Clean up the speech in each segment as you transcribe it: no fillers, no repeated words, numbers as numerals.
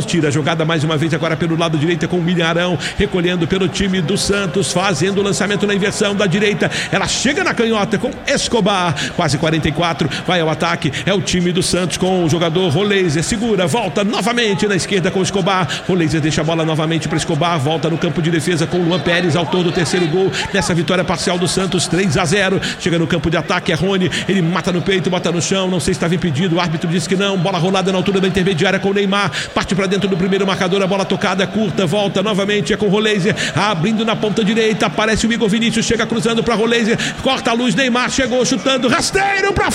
mãos, tira a jogada mais uma vez agora pelo lado direito com o Milharão, recolhendo pelo time do Santos, fazendo o lançamento na inversão da direita, ela chega na canhota com Escobar, quase 44, vai ao ataque, é o time do Santos com o jogador Roleiser, segura, volta novamente na esquerda com o Escobar, Roleiser deixa a bola novamente para Escobar, volta no campo de defesa com o Luan Pérez, autor do terceiro gol nessa vitória parcial do Santos, 3-0, chega no campo de ataque, é Rony, ele mata no peito, bota no chão, não sei se estava impedido, o árbitro disse que não, bola rolada na altura da intermediária com o Neymar, parte para dentro do primeiro marcador, a bola tocada, curta, volta novamente, é com o Roleiser, abrindo na ponta direita, aparece o Igor Vinícius, chega cruzando para Roleiser, corta a luz, Neymar chegou chutando, rasteiro para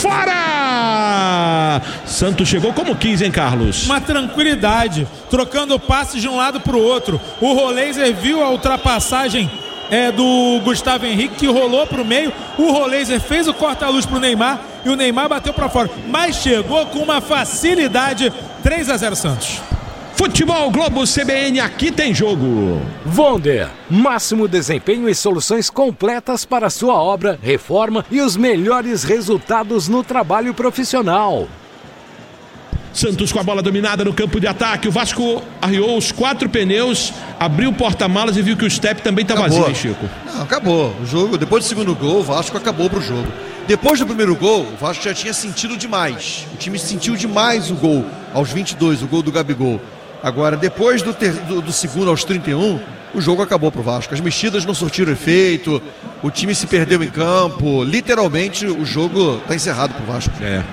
fora! Santos chegou como quis, hein, Carlos? Uma tranquilidade, trocando passes de um lado para o outro, o Roleiser viu a ultrapassagem do Gustavo Henrique, que rolou para o meio, o Roleiser fez o corta-luz para o Neymar e o Neymar bateu para fora, mas chegou com uma facilidade. 3-0 Santos. Futebol Globo CBN, aqui tem jogo. Wonder, máximo desempenho e soluções completas para sua obra, reforma e os melhores resultados no trabalho profissional. Santos com a bola dominada no campo de ataque, o Vasco arriou os 4 pneus, abriu o porta-malas e viu que o step também está vazio, hein, Chico? Não, acabou o jogo, depois do segundo gol, o Vasco acabou pro jogo. Depois do primeiro gol, o Vasco já tinha sentido demais, o time sentiu demais o gol, aos 22, o gol do Gabigol. Agora, depois do segundo aos 31, o jogo acabou pro Vasco, as mexidas não surtiram efeito, o time se perdeu em campo, literalmente o jogo está encerrado pro Vasco.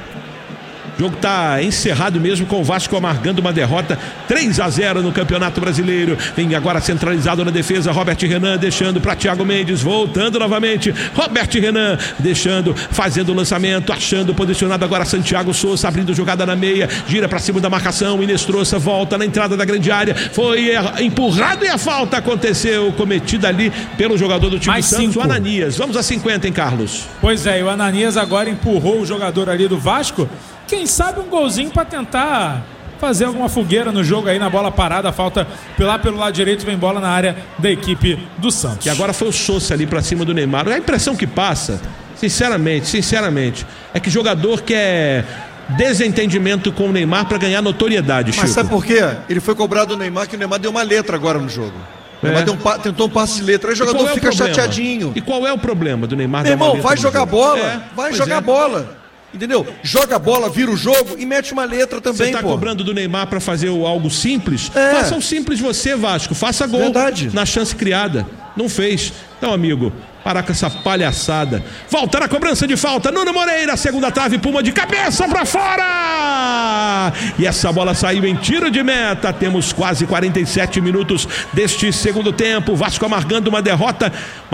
O jogo está encerrado mesmo, com o Vasco amargando uma derrota 3-0 no Campeonato Brasileiro. Vem agora centralizado na defesa, Robert Renan deixando para Thiago Mendes, voltando novamente, Robert Renan deixando, fazendo o lançamento, achando, posicionado agora Santiago Souza, abrindo jogada na meia, gira para cima da marcação, Inestrosa volta na entrada da grande área, foi empurrado e a falta aconteceu, cometida ali pelo jogador do time do Santos, o Ananias. Vamos a 50, hein, Carlos? Pois é, e o Ananias agora empurrou o jogador ali do Vasco. Quem sabe um golzinho para tentar fazer alguma fogueira no jogo aí na bola parada, falta lá pelo lado direito, vem bola na área da equipe do Santos. E agora foi o Souza ali para cima do Neymar. A impressão que passa, sinceramente, é que jogador quer desentendimento com o Neymar para ganhar notoriedade, Chico. Mas sabe por quê? Ele foi cobrado do Neymar, que o Neymar deu uma letra agora no jogo. O Neymar tentou um passe de letra, aí o jogador fica chateadinho. E qual é o problema do Neymar? Meu irmão, vai jogar bola, vai jogar bola. Entendeu? Joga a bola, vira o jogo e mete uma letra também. Você tá cobrando do Neymar para fazer algo simples? Faça um simples você, Vasco. Faça gol. Verdade. Na chance criada. Não fez. Então, amigo, parar com essa palhaçada. Volta na cobrança de falta. Nuno Moreira, segunda trave, Puma de cabeça para fora. E essa bola saiu em tiro de meta. Temos quase 47 minutos deste segundo tempo. Vasco amargando uma derrota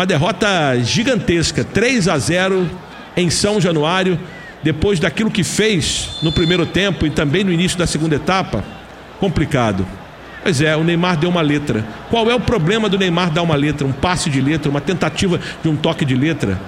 gigantesca. 3-0 em São Januário. Depois daquilo que fez no primeiro tempo e também no início da segunda etapa, complicado. Pois é, o Neymar deu uma letra. Qual é o problema do Neymar dar uma letra? Um passe de letra, uma tentativa de um toque de letra?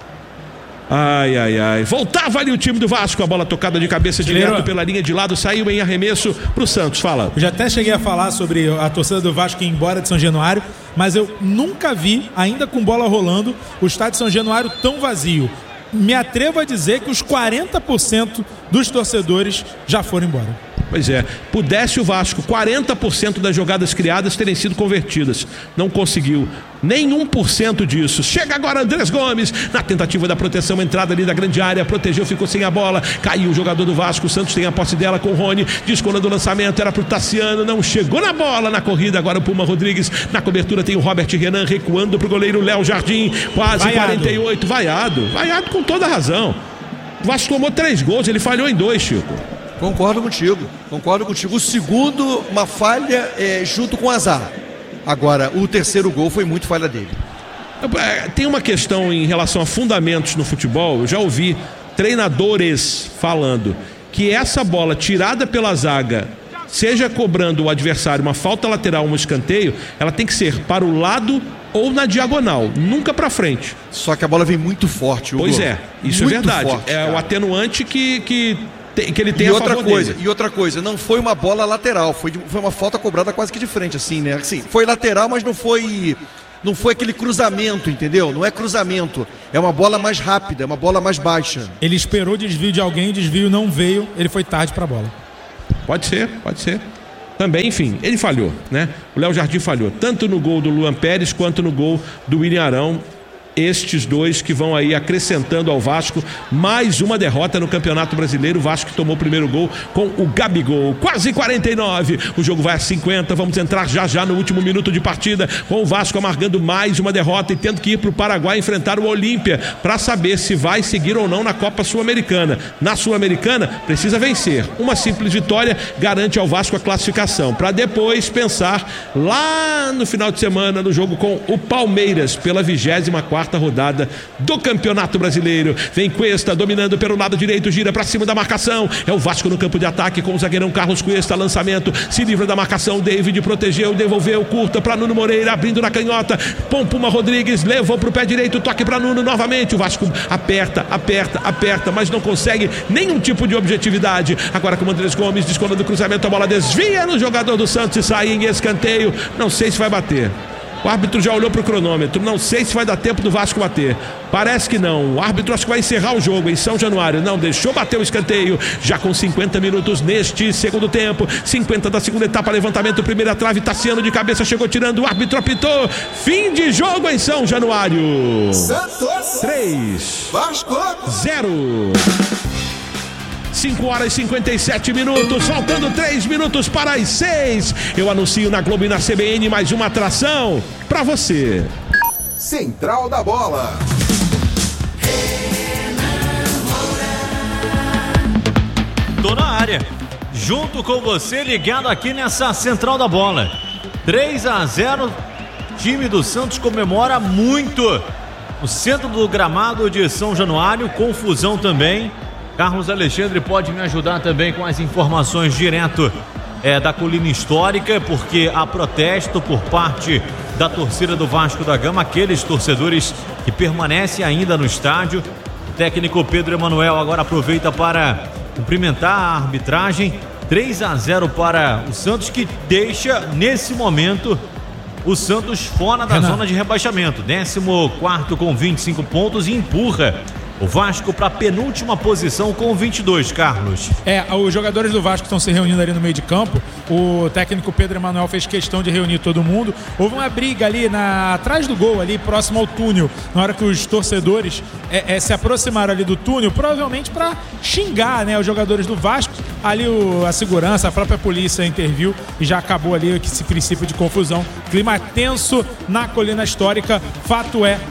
Ai. Voltava ali o time do Vasco, a bola tocada de cabeça direto pela linha de lado, saiu em arremesso pro Santos. Fala. Eu já até cheguei a falar sobre a torcida do Vasco ir embora de São Januário, mas eu nunca vi, ainda com bola rolando, o estádio de São Januário tão vazio. Me atrevo a dizer que os 40% dos torcedores já foram embora. Pois é, pudesse o Vasco 40% das jogadas criadas terem sido convertidas, não conseguiu nem 1% disso. Chega agora Andrés Gomes na tentativa da proteção, entrada ali da grande área, protegeu, ficou sem a bola, caiu o jogador do Vasco, o Santos tem a posse dela com o Rony, descolando o lançamento, era pro Tassiano, não chegou na bola, na corrida agora o Puma Rodrigues, na cobertura tem o Robert Renan recuando pro goleiro Léo Jardim, quase vaiado. 48, vaiado com toda a razão. O Vasco tomou 3 gols, ele falhou em 2, Chico. Concordo contigo. O segundo, uma falha junto com o azar. Agora, o terceiro gol foi muito falha dele. Tem uma questão em relação a fundamentos no futebol. Eu já ouvi treinadores falando que essa bola tirada pela zaga, seja cobrando o adversário uma falta lateral, um escanteio, ela tem que ser para o lado ou na diagonal, nunca para frente. Só que a bola vem muito forte, Hugo. Pois é, isso muito é verdade. Forte, é o atenuante que ele tem e a outra favor coisa, dele. E outra coisa, não foi uma bola lateral, foi uma falta cobrada quase que de frente, assim, né? Assim, foi lateral, mas não foi aquele cruzamento, entendeu? Não é cruzamento, é uma bola mais rápida, é uma bola mais baixa. Ele esperou o desvio de alguém, o desvio não veio, ele foi tarde pra bola. Pode ser. também, enfim, ele falhou, né? O Léo Jardim falhou, tanto no gol do Luan Pérez quanto no gol do William Arão. Estes dois que vão aí acrescentando ao Vasco mais uma derrota no Campeonato Brasileiro. O Vasco que tomou o primeiro gol com o Gabigol. Quase 49, o jogo vai a 50. Vamos entrar já no último minuto de partida, com o Vasco amargando mais uma derrota e tendo que ir para o Paraguai enfrentar o Olímpia para saber se vai seguir ou não na Copa Sul-Americana. Na Sul-Americana precisa vencer. Uma simples vitória garante ao Vasco a classificação, para depois pensar lá no final de semana no jogo com o Palmeiras pela 24ª rodada do Campeonato Brasileiro. Vem Cuesta dominando pelo lado direito, gira para cima da marcação. É o Vasco no campo de ataque com o zagueirão Carlos Cuesta. Lançamento, se livra da marcação. David protegeu, devolveu, curta para Nuno Moreira, abrindo na canhota. Pompuma Rodrigues levou para o pé direito, toque para Nuno novamente. O Vasco aperta, mas não consegue nenhum tipo de objetividade. Agora com o Andrés Gomes, descola do cruzamento, a bola desvia no jogador do Santos e sai em escanteio. Não sei se vai bater. O árbitro já olhou para o cronômetro. Não sei se vai dar tempo do Vasco bater. Parece que não. O árbitro acho que vai encerrar o jogo em São Januário. Não deixou bater o escanteio. Já com 50 minutos neste segundo tempo. 50 da segunda etapa. Levantamento, primeira trave. Tassiano de cabeça chegou tirando. O árbitro apitou. Fim de jogo em São Januário. Santos 3, Vasco 0. 5 horas e 57 minutos, faltando 3 minutos para as 6. Eu anuncio na Globo e na CBN mais uma atração para você. Central da Bola. Tô na área, junto com você, ligado aqui nessa Central da Bola. 3-0, time do Santos comemora muito. O centro do gramado de São Januário, confusão também. Carlos Alexandre pode me ajudar também com as informações direto da colina histórica, porque há protesto por parte da torcida do Vasco da Gama, aqueles torcedores que permanecem ainda no estádio. O técnico Pedro Emanuel agora aproveita para cumprimentar a arbitragem. 3-0 para o Santos, que deixa nesse momento o Santos fora da zona de rebaixamento, 14º com 25 pontos, e empurra o Vasco para a penúltima posição com 22, Carlos. Os jogadores do Vasco estão se reunindo ali no meio de campo. O técnico Pedro Emanuel fez questão de reunir todo mundo. Houve uma briga ali atrás do gol, ali próximo ao túnel, na hora que os torcedores se aproximaram ali do túnel, provavelmente para xingar, né, os jogadores do Vasco. Ali a segurança, a própria polícia interviu e já acabou ali esse princípio de confusão. Clima tenso na colina histórica. Fato é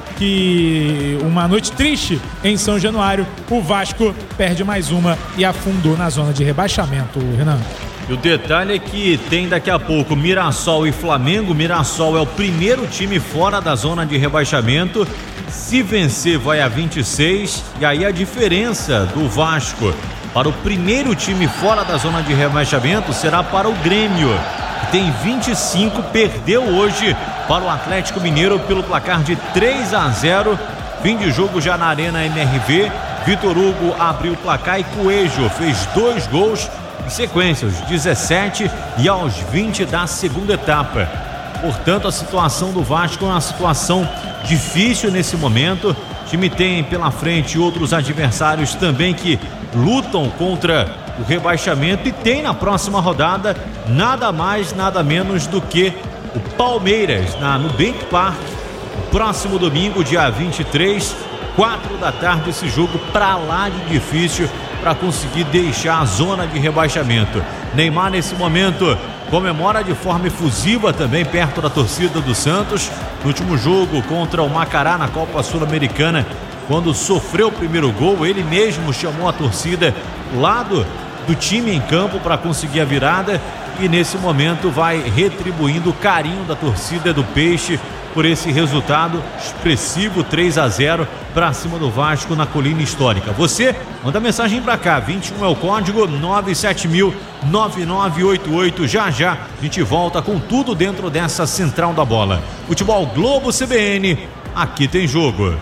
que uma noite triste em São Januário. O Vasco perde mais uma e afundou na zona de rebaixamento, Renan. E o detalhe é que tem daqui a pouco Mirassol e Flamengo. Mirassol é o primeiro time fora da zona de rebaixamento. Se vencer, vai a 26. E aí a diferença do Vasco para o primeiro time fora da zona de rebaixamento será para o Grêmio, que tem 25, perdeu hoje para o Atlético Mineiro pelo placar de 3-0. Fim de jogo já na Arena MRV. Vitor Hugo abriu o placar e Coelho fez 2 gols em sequência, aos 17 e aos 20 da segunda etapa. Portanto, a situação do Vasco é uma situação difícil nesse momento. O time tem pela frente outros adversários também que lutam contra o rebaixamento, e tem na próxima rodada nada mais, nada menos do que o Palmeiras no Nubank Park, no próximo domingo, dia 23, 4 da tarde, esse jogo pra lá de difícil para conseguir deixar a zona de rebaixamento. Neymar nesse momento comemora de forma efusiva também perto da torcida do Santos. No último jogo contra o Macará na Copa Sul-Americana, quando sofreu o primeiro gol, ele mesmo chamou a torcida lado do time em campo para conseguir a virada, e nesse momento vai retribuindo o carinho da torcida do Peixe por esse resultado expressivo, 3-0 para cima do Vasco na colina histórica. Você manda mensagem para cá, 21 é o código, 970009988. Já a gente volta com tudo dentro dessa Central da Bola. Futebol Globo CBN, aqui tem jogo.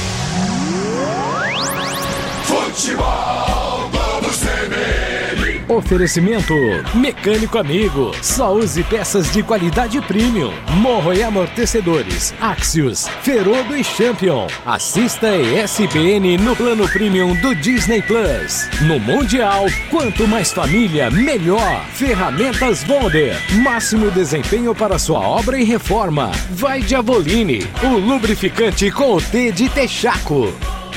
Futebol Globo CBN. Oferecimento Mecânico Amigo. Só use peças de qualidade premium. Morro e Amortecedores, Axios, Ferodo e Champion. Assista ESPN no plano premium do Disney Plus. No Mundial, quanto mais família, melhor. Ferramentas Bonder. Máximo desempenho para sua obra e reforma. Vai de Avoline, o lubrificante com o T de Texaco.